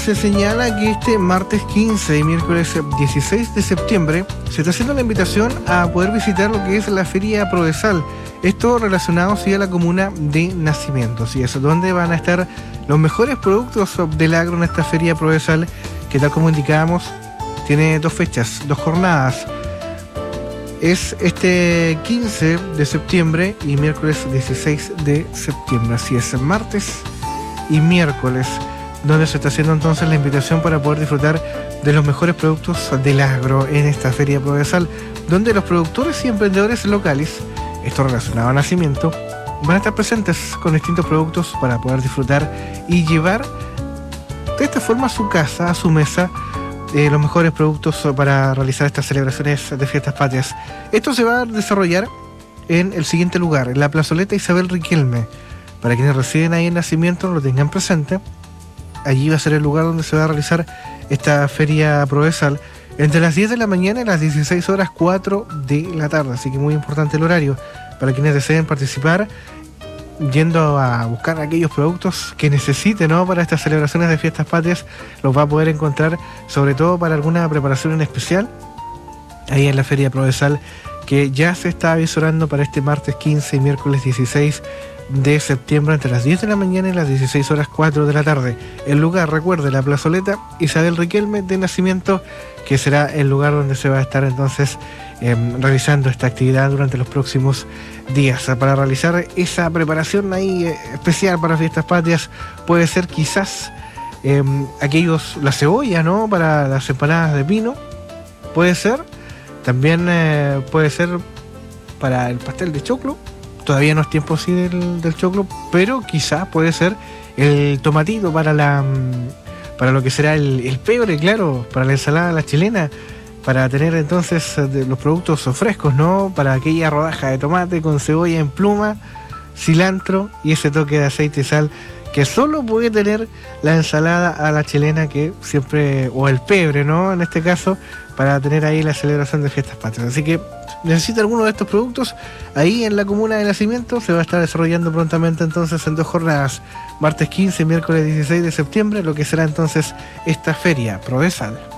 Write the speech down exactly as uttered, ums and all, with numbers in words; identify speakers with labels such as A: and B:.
A: se señala que este martes quince y miércoles dieciséis de septiembre se está haciendo la invitación a poder visitar lo que es la Feria Prodesal. Esto relacionado sí a la comuna de Nacimiento, ¿sí? Es donde van a estar los mejores productos del agro en esta Feria Prodesal, que tal como indicábamos, tiene dos fechas, dos jornadas. Es este quince de septiembre y miércoles dieciséis de septiembre. Así es, martes y miércoles, donde se está haciendo entonces la invitación para poder disfrutar de los mejores productos del agro en esta Feria Prodesal, donde los productores y emprendedores locales, esto relacionado a Nacimiento, van a estar presentes con distintos productos para poder disfrutar y llevar de esta forma a su casa, a su mesa, Eh, los mejores productos para realizar estas celebraciones de fiestas patrias. Esto se va a desarrollar en el siguiente lugar, en la plazoleta Isabel Riquelme. Para quienes residen ahí en Nacimiento, lo tengan presente. Allí va a ser el lugar donde se va a realizar esta Feria Prodesal entre las diez de la mañana y las dieciséis horas cuatro de la tarde. Así que muy importante el horario para quienes deseen participar, yendo a buscar aquellos productos que necesite, ¿no?, para estas celebraciones de fiestas patrias. Los va a poder encontrar, sobre todo para alguna preparación en especial, ahí en la Feria Prodesal, que ya se está avisorando para este martes quince y miércoles dieciséis de septiembre entre las diez de la mañana y las dieciséis horas cuatro de la tarde. El lugar, recuerde, la plazoleta Isabel Riquelme de Nacimiento, que será el lugar donde se va a estar entonces eh, realizando esta actividad durante los próximos días. Para realizar esa preparación ahí eh, especial para fiestas patrias, puede ser quizás eh, aquellos, la cebolla, ¿no?, para las empanadas de pino, puede ser, también eh, puede ser para el pastel de choclo. Todavía no es tiempo así del, del choclo, pero quizás puede ser el tomatito para la para lo que será el, el pebre, claro, para la ensalada a la chilena, para tener entonces de los productos frescos, ¿no?, para aquella rodaja de tomate con cebolla en pluma, cilantro y ese toque de aceite y sal que solo puede tener la ensalada a la chilena, que siempre, o el pebre, ¿no?, en este caso, para tener ahí la celebración de fiestas patrias. Así que necesita alguno de estos productos, ahí en la comuna de Nacimiento se va a estar desarrollando prontamente entonces en dos jornadas, martes quince y miércoles dieciséis de septiembre, lo que será entonces esta Feria Prodesal.